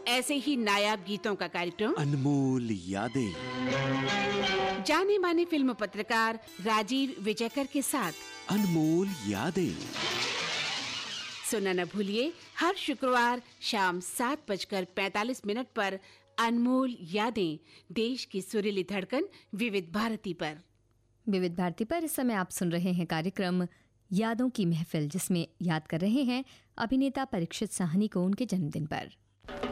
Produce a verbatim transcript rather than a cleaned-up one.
ऐसे ही नायाब गीतों का कार्यक्रम अनमोल यादें, जाने माने फिल्म पत्रकार राजीव विजयकर के साथ अनमोल यादें। सुनना न भूलिए हर शुक्रवार शाम सात बजकर पैंतालीस मिनट पर अनमोल यादें, देश की सुरीली धड़कन विविध भारती पर। विविध भारती पर इस समय आप सुन रहे हैं कार्यक्रम यादों की महफिल, जिसमें याद कर रहे हैं अभिनेता परीक्षित साहनी को उनके जन्मदिन पर।